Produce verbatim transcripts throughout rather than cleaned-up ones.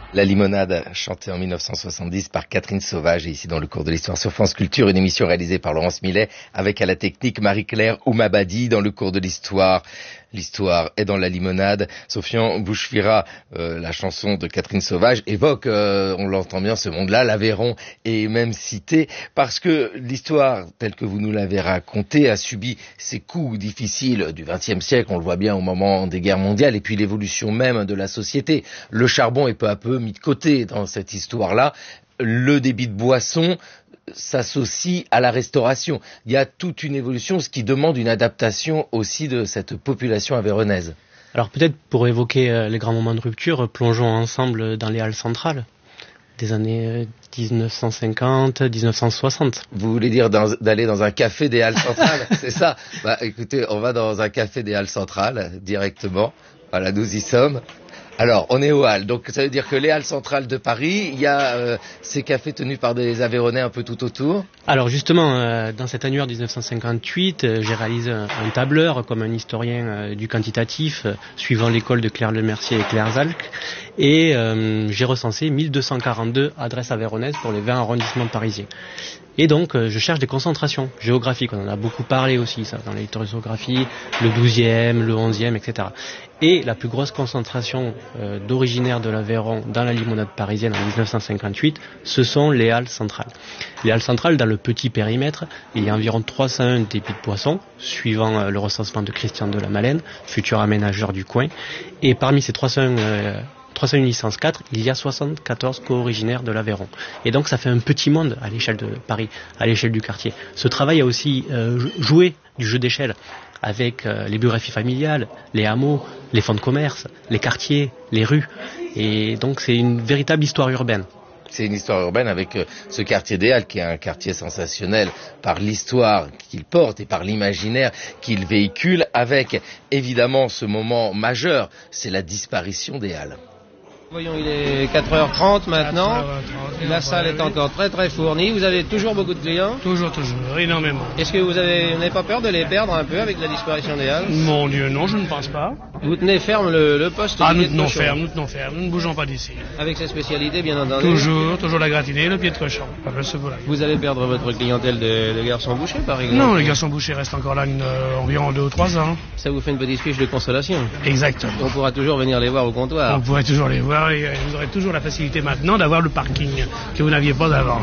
La limonade, chantée en mille neuf cent soixante-dix par Catherine Sauvage, et ici dans le cours de l'histoire sur France Culture, une émission réalisée par Laurence Millet, avec à la technique Marie-Claire Oumabadi dans le cours de l'histoire. L'histoire est dans la limonade. Sofian Bouchfira, euh, la chanson de Catherine Sauvage, évoque, euh, on l'entend bien, ce monde-là, l'Aveyron est même cité, parce que l'histoire, telle que vous nous l'avez racontée, a subi ces coups difficiles du vingtième siècle, on le voit bien au moment des guerres mondiales, et puis l'évolution même de la société. Le charbon est peu à peu mis de côté dans cette histoire-là. Le débit de boisson s'associe à la restauration. Il y a toute une évolution, ce qui demande une adaptation aussi de cette population aveyronnaise. Alors peut-être pour évoquer euh, les grands moments de rupture, plongeons ensemble dans les halles centrales des années dix-neuf cent cinquante, dix-neuf cent soixante. Vous voulez dire dans, d'aller dans un café des halles centrales, c'est ça? Bah écoutez, on va dans un café des halles centrales directement. Voilà, nous y sommes. Alors, on est aux Halles, donc ça veut dire que les Halles centrales de Paris, il y a euh, ces cafés tenus par des Aveyronnais un peu tout autour. Alors justement, euh, dans cet annuaire dix-neuf cent cinquante-huit, euh, j'ai réalisé un, un tableur comme un historien euh, du quantitatif, euh, suivant l'école de Claire Lemercier et Claire Zalc, et euh, j'ai recensé mille deux cent quarante-deux adresses aveyronnaises pour les vingt arrondissements parisiens. Et donc, euh, je cherche des concentrations géographiques. On en a beaucoup parlé aussi, ça, dans l'historiographie, le douzième, le onzième, et cetera. Et la plus grosse concentration euh, d'originaires de l'Aveyron dans la limonade parisienne en dix-neuf cent cinquante-huit, ce sont les halles centrales. Les halles centrales, dans le petit périmètre, il y a environ trois cent un débits de boissons, suivant euh, le recensement de Christian de la Malène, futur aménageur du coin. Et parmi ces trois cent un euh, trois cent un licences quatre, il y a soixante-quatorze co-originaires de l'Aveyron. Et donc ça fait un petit monde à l'échelle de Paris, à l'échelle du quartier. Ce travail a aussi euh, joué du jeu d'échelle avec euh, les biographies familiales, les hameaux, les fonds de commerce, les quartiers, les rues. Et donc c'est une véritable histoire urbaine. C'est une histoire urbaine avec euh, ce quartier des Halles qui est un quartier sensationnel par l'histoire qu'il porte et par l'imaginaire qu'il véhicule, avec évidemment ce moment majeur, c'est la disparition des Halles. Voyons, il est quatre heures trente maintenant. quatre heures trente, La salle est encore très très fournie. Vous avez toujours beaucoup de clients? Toujours, toujours, énormément. Est-ce que vous avez, vous n'avez pas peur de les perdre un peu avec la disparition des Halles? Mon Dieu, non, je ne pense pas. Vous tenez ferme le, le poste Ah, du nous pied de tenons cochon. ferme, nous tenons ferme, nous ne bougeons pas d'ici. Avec ses spécialités, bien entendu. Toujours, toujours la gratinée, le pied de cochon. Après ce voilà. Vous allez perdre votre clientèle de, de garçons bouchers, par exemple? Non, les garçons bouchers restent encore là une, euh, environ deux ou trois ans. Ça vous fait une petite fiche de consolation. Exactement. On pourra toujours venir les voir au comptoir. On pourrait toujours les voir et euh, vous aurez toujours la facilité maintenant d'avoir le parking que vous n'aviez pas avant.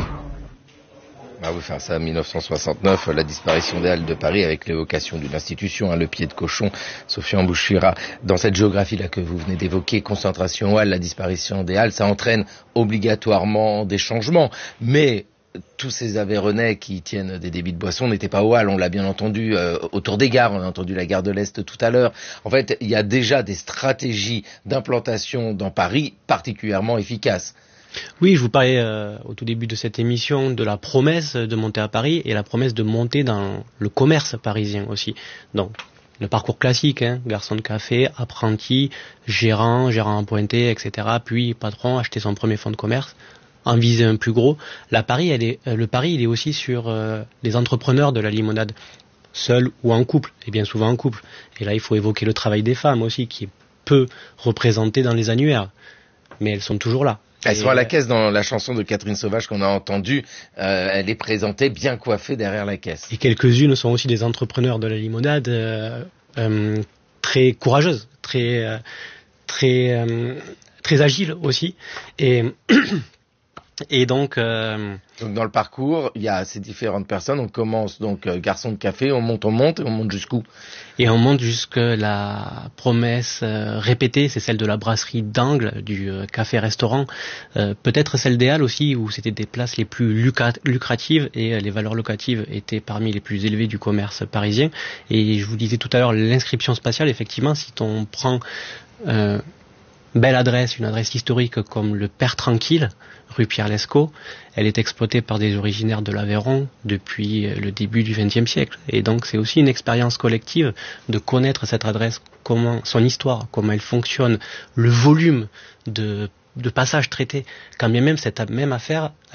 Ah oui, enfin, ça, en mille neuf cent soixante-neuf, la disparition des Halles de Paris avec l'évocation d'une institution, hein, le pied de cochon, Sofian Bouchfira. Dans cette géographie-là que vous venez d'évoquer, concentration aux Halles, la disparition des Halles, ça entraîne obligatoirement des changements. Mais tous ces Aveyronnais qui tiennent des débits de boissons n'étaient pas aux Halles, on l'a bien entendu, euh, autour des gares, on a entendu la gare de l'Est tout à l'heure. En fait, il y a déjà des stratégies d'implantation dans Paris particulièrement efficaces. Oui, je vous parlais euh, au tout début de cette émission de la promesse de monter à Paris et la promesse de monter dans le commerce parisien aussi. Donc, le parcours classique, hein, garçon de café, apprenti, gérant, gérant appointé, et cetera. Puis patron, acheter son premier fonds de commerce, en viser un plus gros. La Paris, elle est, le pari, il est aussi sur euh, les entrepreneurs de la limonade, seuls ou en couple, et bien souvent en couple. Et là, il faut évoquer le travail des femmes aussi, qui est peu représenté dans les annuaires, mais elles sont toujours là. Elles et sont à la caisse dans la chanson de Catherine Sauvage qu'on a entendue. Euh, elle est présentée bien coiffée derrière la caisse. Et quelques-unes sont aussi des entrepreneurs de la limonade euh, euh, très courageuses, très euh, très euh, très agiles aussi. Et et donc, euh, donc dans le parcours, il y a ces différentes personnes. On commence donc euh, garçon de café, on monte, on monte et on monte jusqu'où? Et on monte jusque la promesse euh, répétée, c'est celle de la brasserie d'Angle, du euh, café-restaurant, euh, peut-être celle des Halles aussi, où c'était des places les plus lucrat- lucratives et euh, les valeurs locatives étaient parmi les plus élevées du commerce parisien. Et je vous disais tout à l'heure, l'inscription spatiale, effectivement, si on prend euh, belle adresse, une adresse historique comme le Père Tranquille, rue Pierre-Lescot, elle est exploitée par des originaires de l'Aveyron depuis le début du vingtième siècle. Et donc c'est aussi une expérience collective de connaître cette adresse, comment son histoire, comment elle fonctionne, le volume de, de passages traités, quand bien même cette même affaire